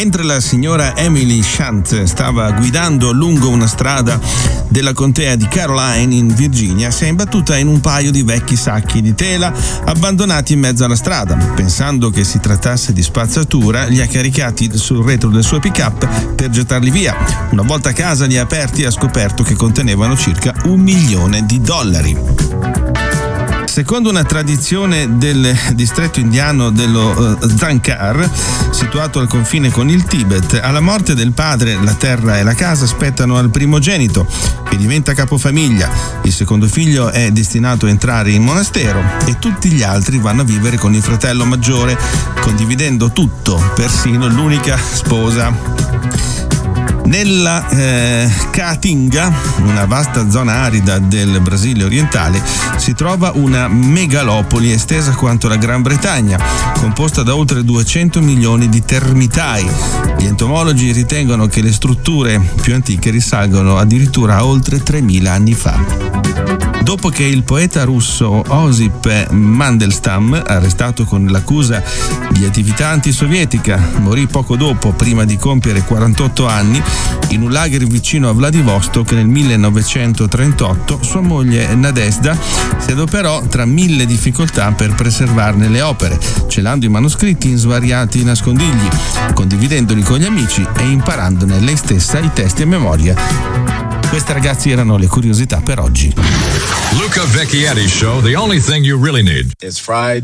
Mentre la signora Emily Shant stava guidando lungo una strada della contea di Caroline in Virginia, si è imbattuta in un paio di vecchi sacchi di tela abbandonati in mezzo alla strada. Pensando che si trattasse di spazzatura, li ha caricati sul retro del suo pick-up per gettarli via. Una volta a casa li ha aperti e ha scoperto che contenevano circa $1 milione. Secondo una tradizione del distretto indiano dello Zankar, situato al confine con il Tibet, alla morte del padre la terra e la casa spettano al primogenito, che diventa capofamiglia. Il secondo figlio è destinato a entrare in monastero e tutti gli altri vanno a vivere con il fratello maggiore, condividendo tutto, persino l'unica sposa. Nella Caatinga, una vasta zona arida del Brasile orientale, si trova una megalopoli estesa quanto la Gran Bretagna, composta da oltre 200 milioni di termitai. Gli entomologi ritengono che le strutture più antiche risalgono addirittura a oltre 3000 anni fa. Dopo che il poeta russo Osip Mandelstam, arrestato con l'accusa di attività antisovietica, morì poco dopo, prima di compiere 48 anni, in un lager vicino a Vladivostok nel 1938, sua moglie Nadezhda si adoperò tra 1000 difficoltà per preservarne le opere, celando i manoscritti in svariati nascondigli, condividendoli con gli amici e imparandone lei stessa i testi a memoria. Queste, ragazzi, erano le curiosità per oggi. Luca Vecchietti Show, the only thing you really need is fried